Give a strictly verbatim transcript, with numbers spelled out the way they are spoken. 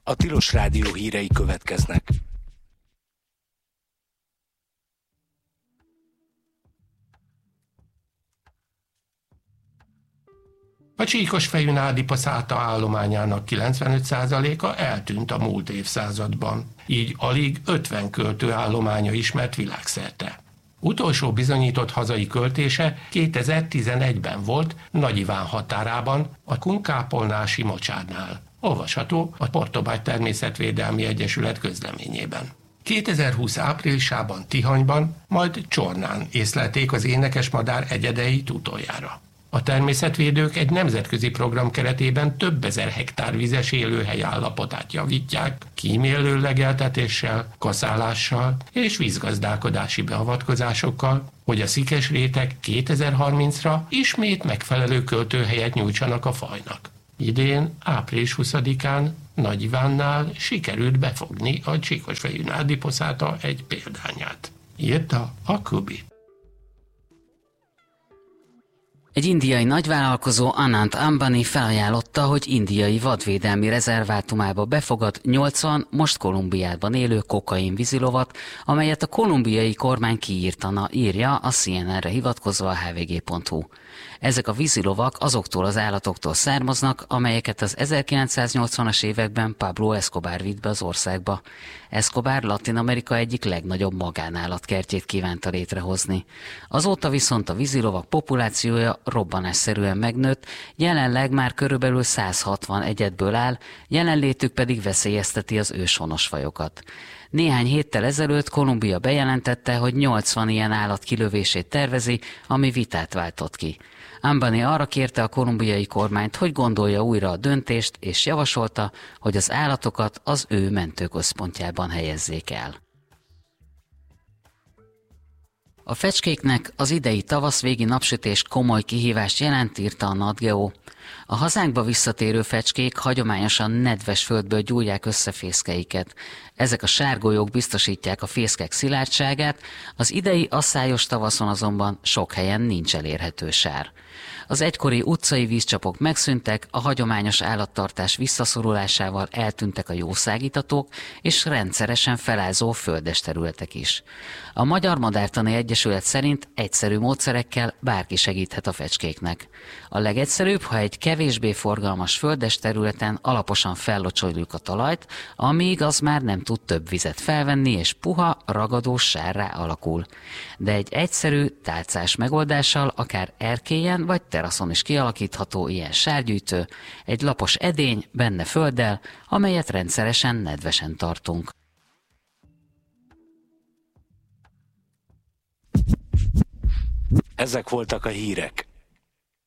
A Tilos Rádió hírei következnek. A Csíkosfejű nádipaszáta állományának kilencvenöt százaléka eltűnt a múlt évszázadban, így alig ötven költő állománya ismert világszerte. Utolsó bizonyított hazai költése kétezer-tizenegyben volt Nagy Iván határában, a kunkápolnási mocsárnál. Olvasható a Portobágy Természetvédelmi Egyesület közleményében. kétezer-húsz áprilisában Tihanyban, majd Csornán észlelték az énekesmadár egyedeit utoljára. A természetvédők egy nemzetközi program keretében több ezer hektár vizes élőhely állapotát javítják, kímélő legeltetéssel, kaszálással és vízgazdálkodási beavatkozásokkal, hogy a szikes rétek kétezer-harmincra ismét megfelelő költőhelyet nyújtsanak a fajnak. Idén, április huszadikán Nagy Ivánnál sikerült befogni a Csíkosfejű nádipaszáta egy példányát. Írta a Kubi. Egy indiai nagyvállalkozó, Anant Ambani felajánlotta, hogy indiai vadvédelmi rezervátumába befogad nyolcvan most Kolumbiában élő kokain vízilovat, amelyet a kolumbiai kormány kiírtana, írja a C N N-re hivatkozva a H V G pont Hu. Ezek a vízilovak azoktól az állatoktól származnak, amelyeket az ezerkilencszáznyolcvanas években Pablo Escobar vitt be az országba. Escobar Latin-Amerika egyik legnagyobb magánállatkertjét kívánta létrehozni. Azóta viszont a vízilovak populációja robbanásszerűen megnőtt, jelenleg már körülbelül száz hatvan egyedből áll, jelenlétük pedig veszélyezteti az őshonos fajokat. Néhány héttel ezelőtt Kolumbia bejelentette, hogy nyolcvan ilyen állat kilövését tervezi, ami vitát váltott ki. Ambani arra kérte a kolumbiai kormányt, hogy gondolja újra a döntést, és javasolta, hogy az állatokat az ő mentőközpontjában helyezzék el. A fecskéknek az idei tavaszvégi napsütés komoly kihívást jelent, írta a NatGeo. A hazánkba visszatérő fecskék hagyományosan nedves földből gyúrják össze fészkeiket. Ezek a sárgolyók biztosítják a fészkek szilárdságát, az idei asszályos tavaszon azonban sok helyen nincs elérhető sár. Az egykori utcai vízcsapok megszűntek, a hagyományos állattartás visszaszorulásával eltűntek a jószágítatók és rendszeresen felázó földes területek is. A Magyar Madártani Egyesület szerint egyszerű módszerekkel bárki segíthet a fecskéknek. A legegyszerűbb, ha egy kevésbé forgalmas földes területen alaposan fellocsoljuk a talajt, amíg az már nem tud több vizet felvenni, és puha, ragadós sárrá alakul. De egy egyszerű, tálcás megoldással akár erkélyen vagy teraszon is kialakítható ilyen sárgyűjtő, egy lapos edény, benne földdel, amelyet rendszeresen nedvesen tartunk. Ezek voltak a hírek.